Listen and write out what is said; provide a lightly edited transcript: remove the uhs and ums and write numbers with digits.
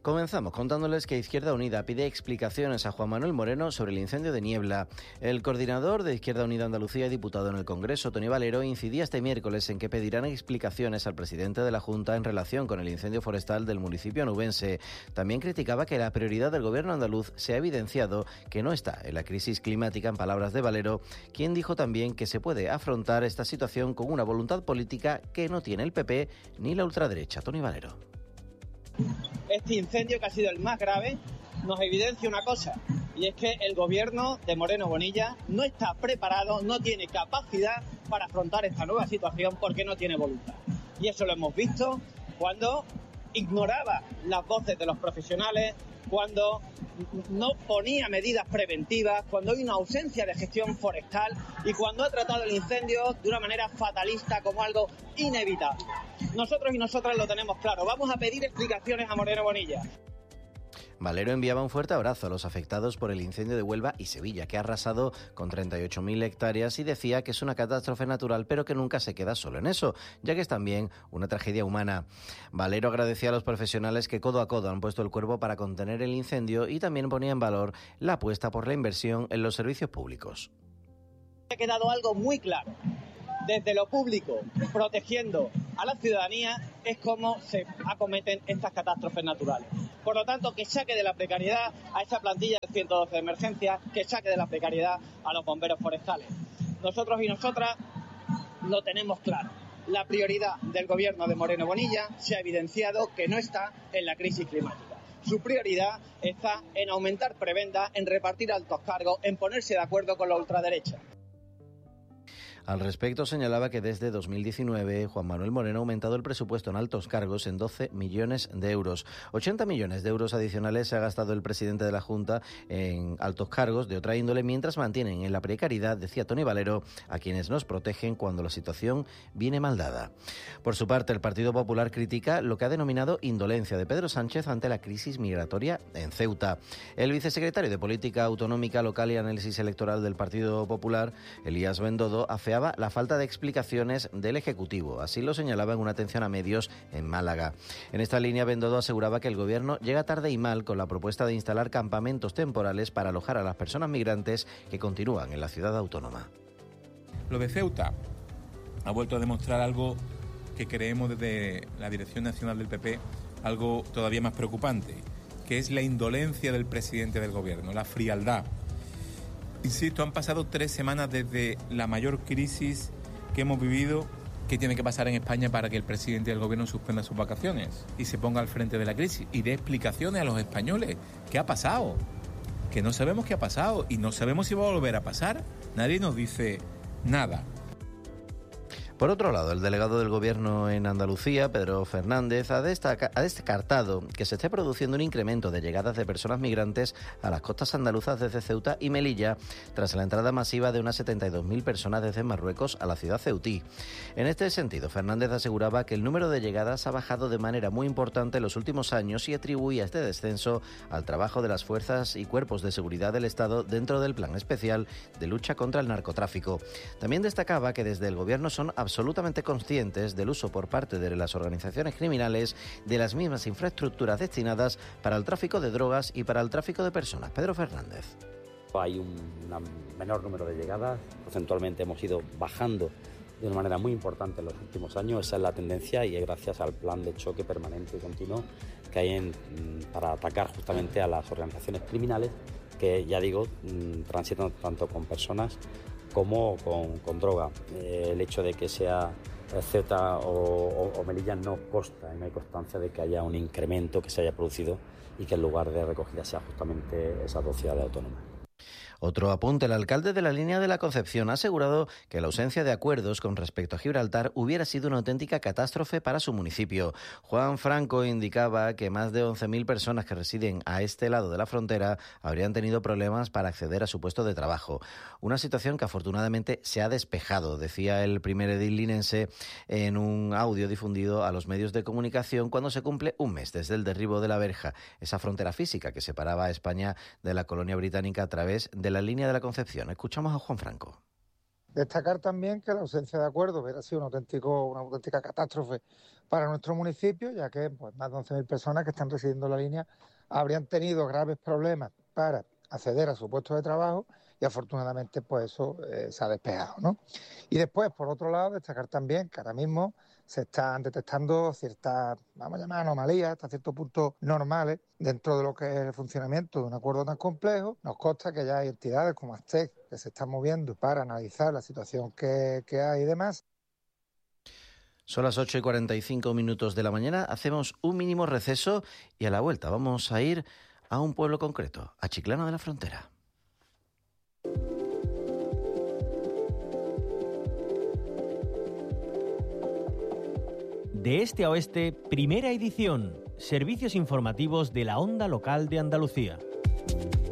Comenzamos contándoles que Izquierda Unida pide explicaciones a Juan Manuel Moreno sobre el incendio de Niebla. El coordinador de Izquierda Unida Andalucía y diputado en el Congreso, Tony Valero, incidía este miércoles en que pedirán explicaciones al presidente de la Junta en relación con el incendio forestal del municipio onubense. También criticaba que la prioridad del gobierno andaluz se ha evidenciado que no está en la crisis climática, en palabras de Valero, quien dijo también que se puede afrontar esta situación con una voluntad política que no tiene el PP ni la ultraderecha. Tony Valero. Este incendio, que ha sido el más grave, nos evidencia una cosa, y es que el gobierno de Moreno Bonilla no está preparado, no tiene capacidad para afrontar esta nueva situación porque no tiene voluntad. Y eso lo hemos visto cuando ignoraba las voces de los profesionales, cuando no ponía medidas preventivas, cuando hay una ausencia de gestión forestal y cuando ha tratado el incendio de una manera fatalista como algo inevitable. Nosotros y nosotras lo tenemos claro. Vamos a pedir explicaciones a Moreno Bonilla. Valero enviaba un fuerte abrazo a los afectados por el incendio de Huelva y Sevilla, que ha arrasado con 38.000 hectáreas, y decía que es una catástrofe natural, pero que nunca se queda solo en eso, ya que es también una tragedia humana. Valero agradecía a los profesionales que codo a codo han puesto el cuerpo para contener el incendio y también ponía en valor la apuesta por la inversión en los servicios públicos. Ha quedado algo muy claro. Desde lo público, protegiendo a la ciudadanía, es como se acometen estas catástrofes naturales. Por lo tanto, que saque de la precariedad a esa plantilla del 112 de emergencia, que saque de la precariedad a los bomberos forestales. Nosotros y nosotras lo tenemos claro. La prioridad del gobierno de Moreno Bonilla se ha evidenciado que no está en la crisis climática. Su prioridad está en aumentar prebendas, en repartir altos cargos, en ponerse de acuerdo con la ultraderecha. Al respecto, señalaba que desde 2019 Juan Manuel Moreno ha aumentado el presupuesto en altos cargos en 12 millones de euros. 80 millones de euros adicionales se ha gastado el presidente de la Junta en altos cargos de otra índole, mientras mantienen en la precariedad, decía Tony Valero, a quienes nos protegen cuando la situación viene mal dada. Por su parte, el Partido Popular critica lo que ha denominado indolencia de Pedro Sánchez ante la crisis migratoria en Ceuta. El vicesecretario de Política Autonómica Local y Análisis Electoral del Partido Popular, Elías Bendodo, afeaba la falta de explicaciones del Ejecutivo. Así lo señalaba en una atención a medios en Málaga. En esta línea, Bendodo aseguraba que el Gobierno llega tarde y mal con la propuesta de instalar campamentos temporales para alojar a las personas migrantes que continúan en la ciudad autónoma. Lo de Ceuta ha vuelto a demostrar algo que creemos desde la Dirección Nacional del PP, algo todavía más preocupante, que es la indolencia del presidente del Gobierno, la frialdad. Insisto, han pasado 3 semanas desde la mayor crisis que hemos vivido. ¿Qué tiene que pasar en España para que el presidente del gobierno suspenda sus vacaciones y se ponga al frente de la crisis y dé explicaciones a los españoles? ¿Qué ha pasado? Que no sabemos qué ha pasado y no sabemos si va a volver a pasar. Nadie nos dice nada. Por otro lado, el delegado del Gobierno en Andalucía, Pedro Fernández, ha descartado que se esté produciendo un incremento de llegadas de personas migrantes a las costas andaluzas desde Ceuta y Melilla, tras la entrada masiva de unas 72.000 personas desde Marruecos a la ciudad ceutí. En este sentido, Fernández aseguraba que el número de llegadas ha bajado de manera muy importante en los últimos años y atribuía este descenso al trabajo de las fuerzas y cuerpos de seguridad del Estado dentro del Plan Especial de Lucha contra el Narcotráfico. También destacaba que desde el Gobierno son absolutamente conscientes del uso por parte de las organizaciones criminales de las mismas infraestructuras destinadas para el tráfico de drogas y para el tráfico de personas. Pedro Fernández. Hay un menor número de llegadas, porcentualmente hemos ido bajando de una manera muy importante en los últimos años. Esa es la tendencia y es gracias al plan de choque permanente y continuo que hay para atacar justamente a las organizaciones criminales que, ya digo, transitan tanto con personas como con droga. El hecho de que sea Ceuta o Melilla no consta, no hay constancia de que haya un incremento que se haya producido y que el lugar de recogida sea justamente esas 2 ciudades autónomas. Otro apunte, el alcalde de la Línea de la Concepción ha asegurado que la ausencia de acuerdos con respecto a Gibraltar hubiera sido una auténtica catástrofe para su municipio. Juan Franco indicaba que más de 11.000 personas que residen a este lado de la frontera habrían tenido problemas para acceder a su puesto de trabajo. Una situación que afortunadamente se ha despejado, decía el primer edil linense en un audio difundido a los medios de comunicación cuando se cumple un mes desde el derribo de la verja, esa frontera física que separaba a España de la colonia británica a través de la Línea de la Concepción. Escuchamos a Juan Franco. Destacar también que la ausencia de acuerdo hubiera sido una auténtica catástrofe para nuestro municipio, ya que pues, más de 11.000 personas que están residiendo en la línea habrían tenido graves problemas para acceder a su puesto de trabajo y afortunadamente pues eso se ha despejado, ¿no? Y después, por otro lado, destacar también que ahora mismo se están detectando ciertas, vamos a llamar anomalías, hasta ciertos puntos normales dentro de lo que es el funcionamiento de un acuerdo tan complejo. Nos consta que ya hay entidades como ASTEC que se están moviendo para analizar la situación que hay y demás. Son las 8:45 de la mañana, hacemos un mínimo receso y a la vuelta vamos a ir a un pueblo concreto, a Chiclana de la Frontera. De este a oeste, primera edición. Servicios informativos de la Onda Local de Andalucía.